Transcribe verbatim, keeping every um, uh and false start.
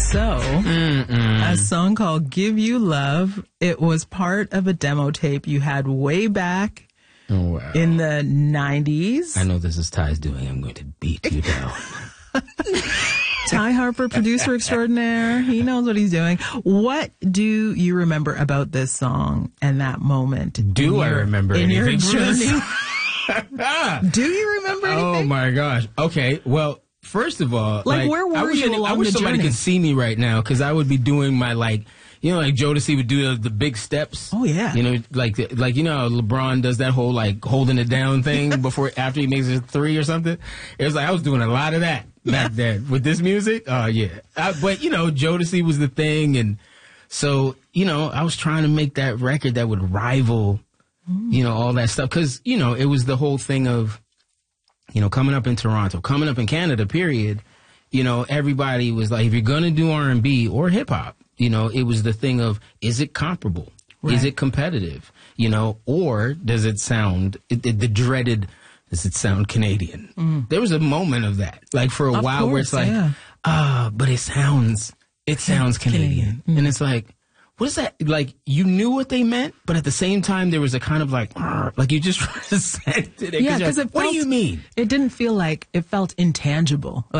So, Mm-mm. a song called Give You Love, it was part of a demo tape you had way back Oh, wow. in the nineties. I know this is Ty's doing. I'm going to beat you down. Ty Harper, producer extraordinaire. He knows what he's doing. What do you remember about this song and that moment? Do I your, remember in anything? your journey? Do you remember anything? Oh, my gosh. Okay, well, first of all, Like, where I were wish you any- I along wish the somebody journey? could see me right now, because I would be doing my, like, you know, like Jodeci would do the, the big steps. Oh, yeah. You know, like, the- like you know how LeBron does that whole, like, holding it down thing before, after he makes a three or something? It was like, I was doing a lot of that back then. With this music, oh, yeah. I, but, you know, Jodeci was the thing, and so, you know, I was trying to make that record that would rival, you know, all that stuff. Because, you know, it was the whole thing of, you know, coming up in Toronto, coming up in Canada, period, you know, everybody was like, if you're going to do R and B or hip hop, you know, it was the thing of, is it comparable? Right. Is it competitive? You know, or does it sound, it, it, the dreaded, does it sound Canadian? Mm. There was a moment of that, like for a Of while where course, it's like, yeah. ah, but it sounds, it sounds Canadian. Canadian. Mm. And it's like, what is that? Like, you knew what they meant, but at the same time, there was a kind of like, "Arr," like you just resented it. Yeah, you're because like, it what felt, do you mean? It didn't feel like, it felt intangible.